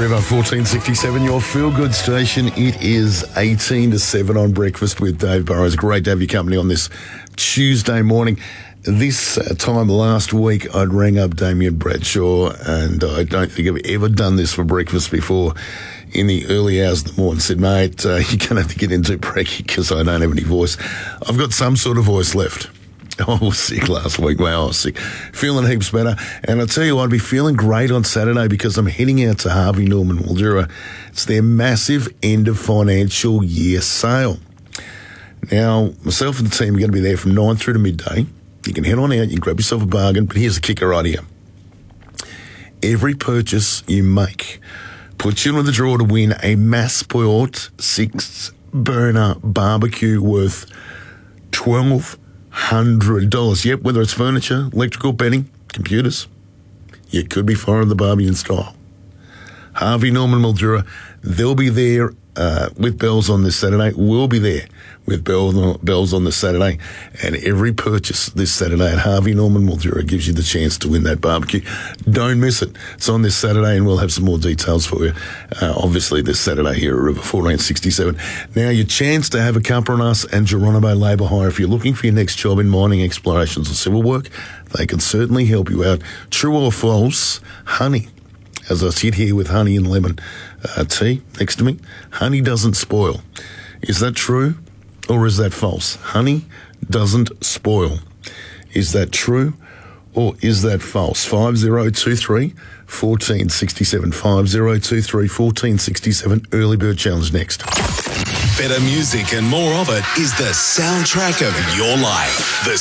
River 1467, your feel-good station. It is 18 to 7 on Breakfast with Dave Burrows. Great to have your company on this Tuesday morning. This time last week, I'd rang up Damien Bradshaw, and I don't think I've ever done this for breakfast before. In the early hours of the morning, said, mate, you're going to have to get into brekkie because I don't have any voice. I've got some sort of voice left. I was sick last week. Wow, I was sick. Feeling heaps better. And I tell you what, I'd be feeling great on Saturday because I'm heading out to Harvey Norman Mildura. It's their massive end of financial year sale. Now, myself and the team are going to be there from 9 through to midday. You can head on out, you can grab yourself a bargain, but here's the kicker right here. Every purchase you make puts you into the draw to win a Massport 6-burner barbecue worth $1,200. Yep, whether it's furniture, electrical, bedding, computers, you could be following the barbie in style. Harvey Norman Mildura, they'll be there with bells on this Saturday. We'll be there with bells on this Saturday. And every purchase this Saturday at Harvey Norman Mildura gives you the chance to win that barbecue. Don't miss it. It's on this Saturday, and we'll have some more details for you, obviously, this Saturday here at River 1467. Now, your chance to have a cuppa on us and Geronimo Labour Hire. If you're looking for your next job in mining, explorations or civil work, they can certainly help you out. True or false, honey. As I sit here with honey and lemon tea next to me, honey doesn't spoil. Is that true or is that false? Honey doesn't spoil. Is that true or is that false? 5023 1467. 5023 1467. Early Bird Challenge next. Better music and more of it is the soundtrack of your life. The